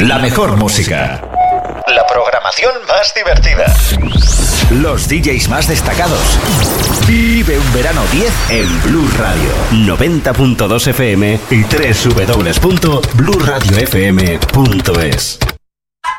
La mejor música. La programación más divertida. Los DJs más destacados. Vive un verano 10 en Blue Radio. 90.2 FM y www.bluradiofm.es.